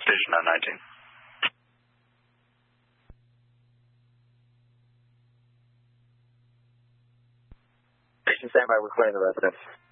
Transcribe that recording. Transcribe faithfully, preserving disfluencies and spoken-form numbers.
station on nineteen. Station standby, we're clearing the residence.